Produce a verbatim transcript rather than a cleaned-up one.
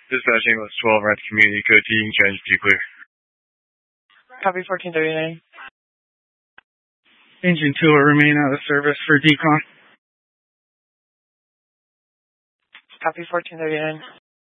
Dispatching was twelve at community code T. Change to clear. Copy fourteen thirty-nine. Engine two will remain out of service for decon. Copy fourteen thirty-nine.